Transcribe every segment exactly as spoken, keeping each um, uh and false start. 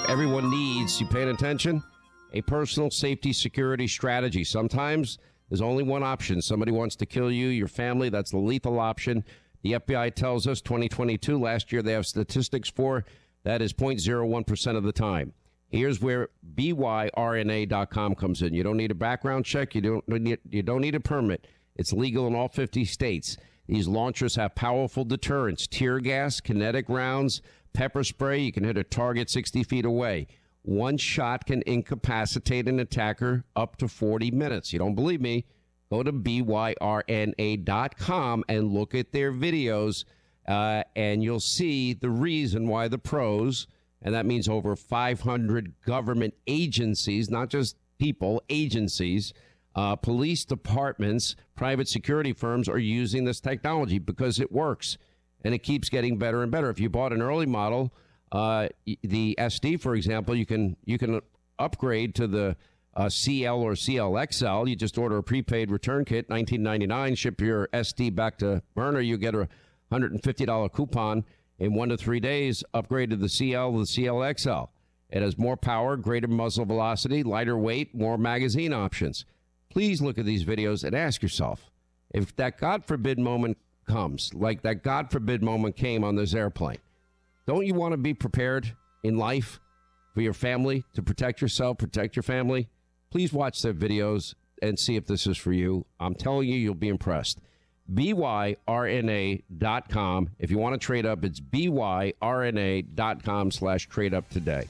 everyone needs, you paying attention? A personal safety security strategy. Sometimes there's only one option. Somebody wants to kill you, your family. That's the lethal option. The F B I tells us twenty twenty-two, last year they have statistics for, that is zero point zero one percent of the time. Here's where B Y R N A dot com comes in. You don't need a background check. You don't need, you don't need a permit. It's legal in all fifty states. These launchers have powerful deterrents, tear gas, kinetic rounds, pepper spray. You can hit a target sixty feet away. One shot can incapacitate an attacker up to forty minutes. You don't believe me? Go to B Y R N A dot com and look at their videos, uh, and you'll see the reason why the pros, and that means over five hundred government agencies, not just people, agencies, uh, police departments, private security firms are using this technology because it works, and it keeps getting better and better. If you bought an early model, uh, the S D, for example, you can you can upgrade to the Uh, C L or C L X L. You just order a prepaid return kit, nineteen ninety-nine. Ship your S D back to burner. You get a one hundred fifty dollars coupon in one to three days. Upgrade to the C L or the C L X L. It has more power, greater muzzle velocity, lighter weight, more magazine options. Please look at these videos and ask yourself, if that God forbid moment comes, like that God forbid moment came on this airplane, don't you want to be prepared in life for your family, to protect yourself, protect your family? Please watch their videos and see if this is for you. I'm telling you, you'll be impressed. B Y R N A dot com. If you want to trade up, it's B Y R N A dot com slash trade up today.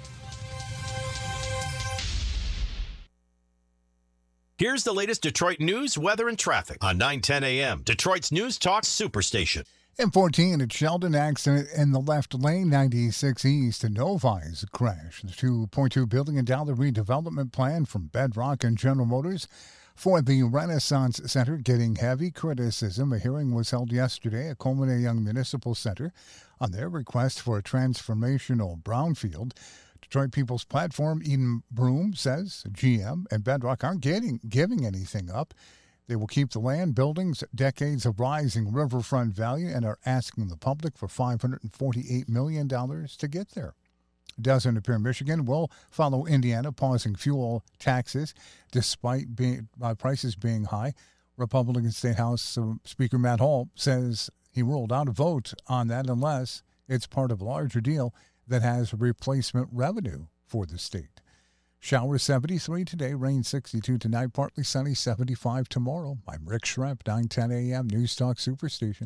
Here's the latest Detroit news, weather, and traffic on nine ten a.m. Detroit's News Talk Superstation. M fourteen at Sheldon, accident in the left lane, ninety-six east to Novi's crash. The two point two billion dollars redevelopment plan from Bedrock and General Motors for the Renaissance Center getting heavy criticism. A hearing was held yesterday at Coleman A. Young Municipal Center on their request for a transformational brownfield. Detroit People's Platform, Eden Broom, says G M and Bedrock aren't getting, giving anything up. They will keep the land, buildings, decades of rising riverfront value, and are asking the public for five hundred forty-eight million dollars to get there. It doesn't appear Michigan will follow Indiana, pausing fuel taxes despite being, uh, prices being high. Republican State House uh, Speaker Matt Hall says he ruled out a vote on that unless it's part of a larger deal that has replacement revenue for the state. Showers seventy-three today, rain sixty-two tonight, partly sunny, seventy-five tomorrow. I'm Rick Schremp, nine ten a.m. News Talk Superstation.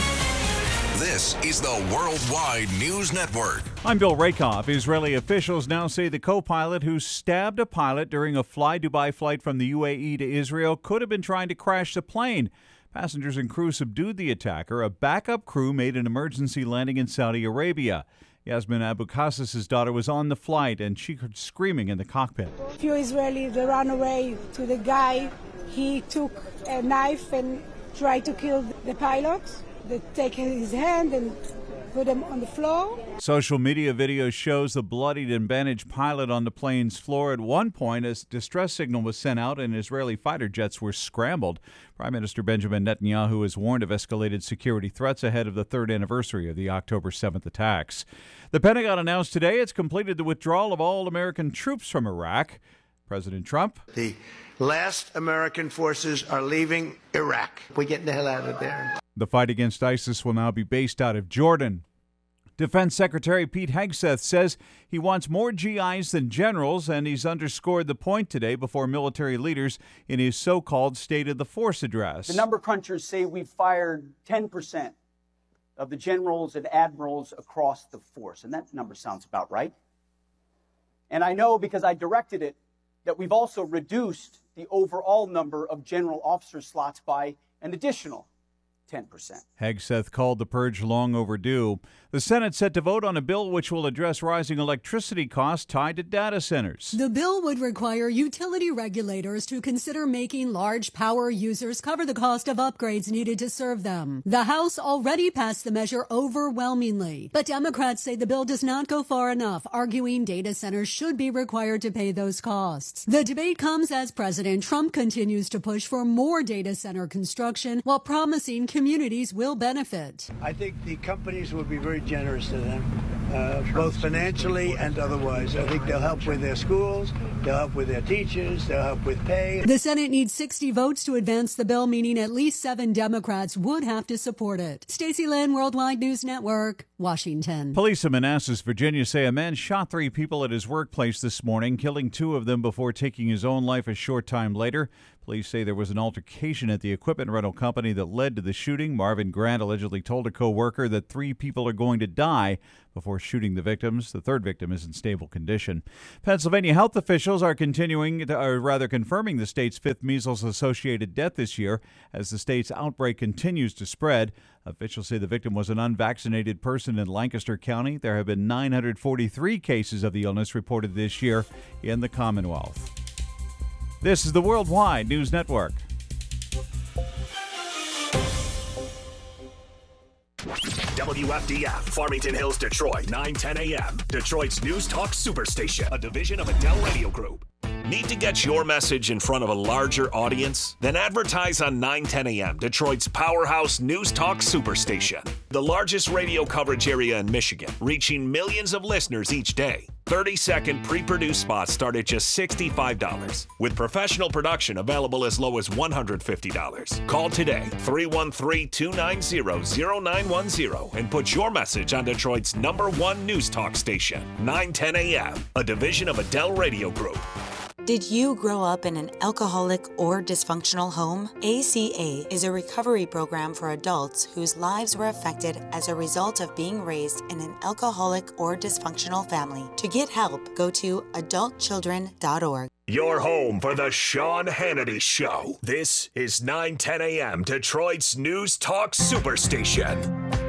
This is the Worldwide News Network. I'm Bill Rakoff. Israeli officials now say the co-pilot who stabbed a pilot during a Fly Dubai flight from the U A E to Israel could have been trying to crash the plane. Passengers and crew subdued the attacker. A backup crew made an emergency landing in Saudi Arabia. Yasmin Abu Qassas' daughter was on the flight, and she heard screaming in the cockpit. A few Israelis, they ran away to the guy. He took a knife and tried to kill the pilot. They take his hand and put him on the floor. Social media video shows the bloodied and bandaged pilot on the plane's floor. At one point, a distress signal was sent out and Israeli fighter jets were scrambled. Prime Minister Benjamin Netanyahu has warned of escalated security threats ahead of the third anniversary of the October seventh attacks. The Pentagon announced today it's completed the withdrawal of all American troops from Iraq. President Trump. The last American forces are leaving Iraq. We're getting the hell out of there. The fight against ISIS will now be based out of Jordan. Defense Secretary Pete Hegseth says he wants more G Is than generals, and he's underscored the point today before military leaders in his so-called State of the Force address. The number crunchers say we've fired ten percent of the generals and admirals across the force, and that number sounds about right. And I know because I directed it that we've also reduced the overall number of general officer slots by an additional ten percent. Hegseth called the purge long overdue. The Senate set to vote on a bill which will address rising electricity costs tied to data centers. The bill would require utility regulators to consider making large power users cover the cost of upgrades needed to serve them. The House already passed the measure overwhelmingly, but Democrats say the bill does not go far enough, arguing data centers should be required to pay those costs. The debate comes as President Trump continues to push for more data center construction while promising communities will benefit. I think the companies will be very generous to them. uh, both financially and otherwise. I think they'll help with their schools, they'll help with their teachers, they'll help with pay. The Senate needs sixty votes to advance the bill, meaning at least seven Democrats would have to support it. Stacey Lynn, Worldwide News Network, Washington. Police in Manassas, Virginia say a man shot three people at his workplace this morning, killing two of them before taking his own life a short time later. Police say there was an altercation at the equipment rental company that led to the shooting. Marvin Grant allegedly told a co-worker that three people are going to die before shooting the victims. The third victim is in stable condition. Pennsylvania health officials are continuing, to, or rather confirming the state's fifth measles-associated death this year as the state's outbreak continues to spread. Officials say the victim was an unvaccinated person in Lancaster County. There have been nine hundred forty-three cases of the illness reported this year in the Commonwealth. This is the Worldwide News Network. W F D F, Farmington Hills, Detroit, nine ten a.m. Detroit's News Talk Superstation, a division of Adele Radio Group. Need to get your message in front of a larger audience? Then advertise on nine ten a.m., Detroit's powerhouse News Talk Superstation. The largest radio coverage area in Michigan, reaching millions of listeners each day. thirty-second pre-produced spots start at just sixty-five dollars, with professional production available as low as one hundred fifty dollars. Call today, three one three, two nine zero, zero nine one zero, and put your message on Detroit's number one news talk station, nine ten a.m., a division of Adele Radio Group. Did you grow up in an alcoholic or dysfunctional home? A C A is a recovery program for adults whose lives were affected as a result of being raised in an alcoholic or dysfunctional family. To get help, go to adult children dot org. Your home for the Sean Hannity Show. This is nine ten a.m. Detroit's News Talk Superstation.